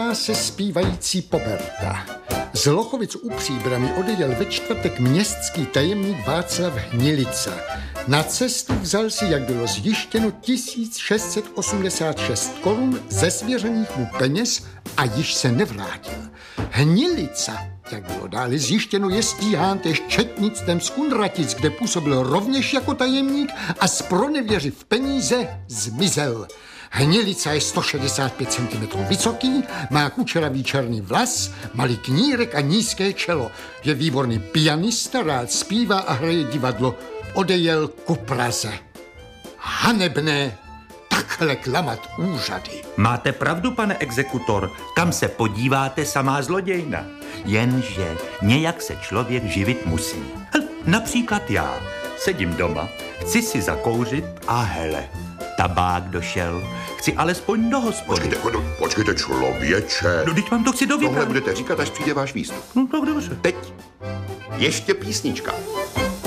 Blížila se zpívající poberta. Z Lochovic u Příbrami odjel ve čtvrtek městský tajemník Václav Hnilica. Na cestu vzal si, jak bylo zjištěno, 1686 korun ze svěřených mu peněz a již se nevrátil. Hnilica, jak bylo dále zjištěno, je stíhán též četnictvem z Kunratic, kde působil rovněž jako tajemník a zpronevěřiv peníze zmizel. Hnilica je 165 cm vysoký, má kučeravý černý vlas, malý knírek a nízké čelo. Je výborný pianista, rád zpívá a hraje divadlo. Odejel ku Praze. Hanebné takhle klamat úřady. Máte pravdu, pane exekutor, kam se podíváte, samá zlodějna. Jenže nějak se člověk živit musí. Například já sedím doma, chci si zakouřit a hele, tabák došel, chci alespoň do hospody. Počkejte, člověče. No, teď vám to chci dovítat. Tohle budete říkat, až přijde váš výstup. No, tak dobře. Teď ještě písnička.